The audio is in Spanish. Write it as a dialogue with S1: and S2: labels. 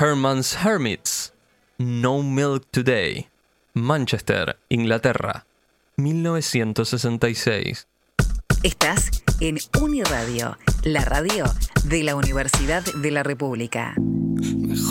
S1: Herman's Hermits, No Milk Today, Manchester, Inglaterra, 1966.
S2: Estás en Uniradio, la radio de la Universidad de la República.